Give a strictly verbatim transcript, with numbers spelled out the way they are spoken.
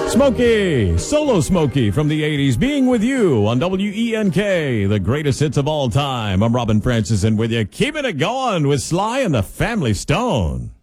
Smokey, Solo Smokey from the eighties, being with you on W E N K, the greatest hits of all time. I'm Robin Francis, and with you, keeping it going with Sly and the Family Stone.